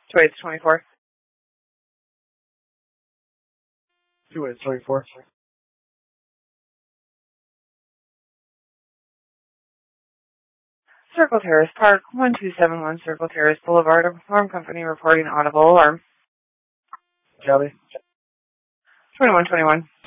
2/8/24. 2/8/24. Circle Terrace Park, 1271 Circle Terrace Boulevard. Alarm company reporting audible alarm. Kelly. 2121.